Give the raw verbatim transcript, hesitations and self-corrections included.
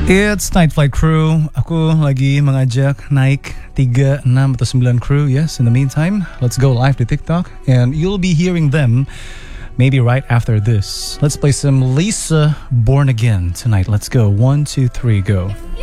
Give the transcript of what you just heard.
It's Night Flight Crew. Aku lagi mengajak naik tiga, enam atau sembilan crew. Yes, in the meantime, let's go live to TikTok and you'll be hearing them maybe right after this. Let's play some Lisa Born Again tonight. Let's go. One, two, three, go.